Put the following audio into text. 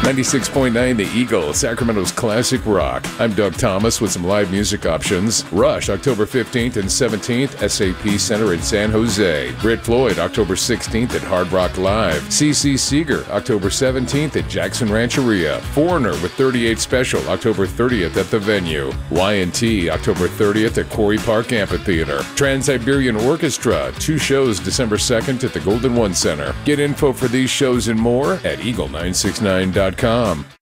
96.9 The Eagle, Sacramento's classic rock. I'm Doug Thomas with some live music options. Rush, October 15th and 17th, SAP Center in San Jose. Brit Floyd, October 16th at Hard Rock Live. CC Seeger, October 17th at Jackson Rancheria. Foreigner with 38 Special, October 30th at the venue. Y&T, October 30th at Quarry Park Amphitheater. Trans-Siberian Orchestra, 2 shows December 2nd at the Golden One Center. Get info for these shows and more at eagle969.com.